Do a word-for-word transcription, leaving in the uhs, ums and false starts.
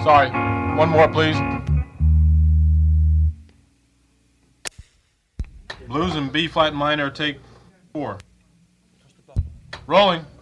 Sorry. One more, please. Blues in B flat minor, take four. Rolling.